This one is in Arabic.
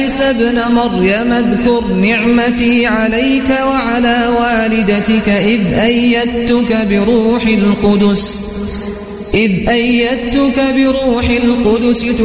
عيسى ابن مريم اذكر نعمتي عليك وعلى والدتك إذ أيدتك بروح القدس